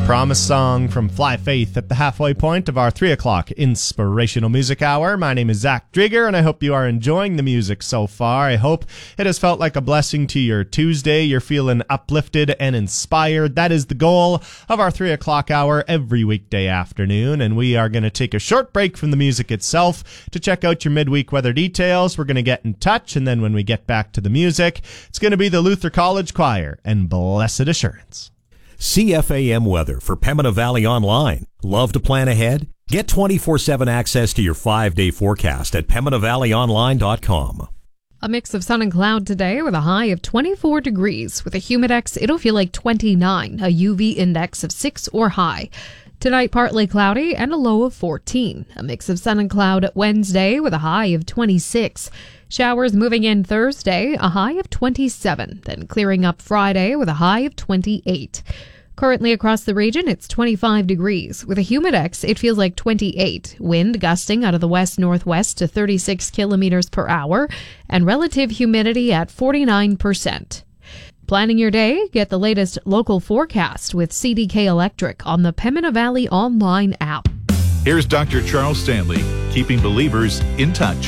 Promise song from Fly Faith at the halfway point of our 3 o'clock Inspirational Music Hour. My name is Zach Drieger, and I hope you are enjoying the music so far. I hope it has felt like a blessing to your Tuesday. You're feeling uplifted and inspired. That is the goal of our 3 o'clock hour every weekday afternoon, and we are going to take a short break from the music itself to check out your midweek weather details. We're going to get in touch, and then when we get back to the music, it's going to be the Luther College Choir and Blessed Assurance. CFAM weather for Pembina Valley Online. Love to plan ahead? Get 24/7 access to your 5-day forecast at PembinaValleyOnline.com. A mix of sun and cloud today with a high of 24 degrees. With a humidex, it'll feel like 29, a UV index of 6 or high. Tonight, partly cloudy and a low of 14. A mix of sun and cloud Wednesday with a high of 26. Showers moving in Thursday, a high of 27. Then clearing up Friday with a high of 28. Currently across the region, it's 25 degrees. With a humidex, it feels like 28. Wind gusting out of the west-northwest to 36 kilometers per hour, and relative humidity at 49%. Planning your day? Get the latest local forecast with CDK Electric on the Pembina Valley Online app. Here's Dr. Charles Stanley, keeping believers in touch.